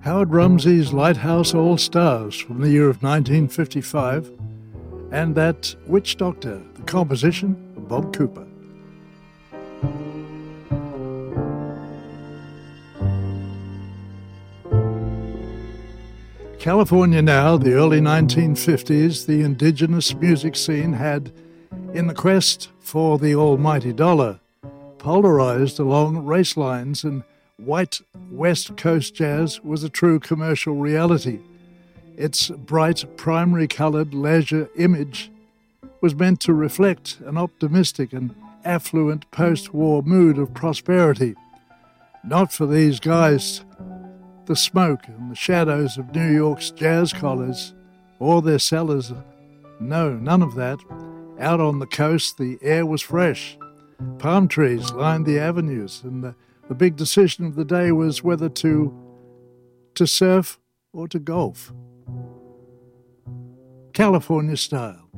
Howard Rumsey's Lighthouse All-Stars from the year of 1955, and that Witch Doctor, the composition of Bob Cooper. California now, the early 1950s, the indigenous music scene had, in the quest for the almighty dollar, polarized along race lines, and white West Coast jazz was a true commercial reality. Its bright, primary-colored leisure image was meant to reflect an optimistic and affluent post-war mood of prosperity. Not for these guys, the smoke and the shadows of New York's jazz collars, or their cellars. No, none of that. Out on the coast, the air was fresh. Palm trees lined the avenues, and the big decision of the day was whether to surf or to golf. California style.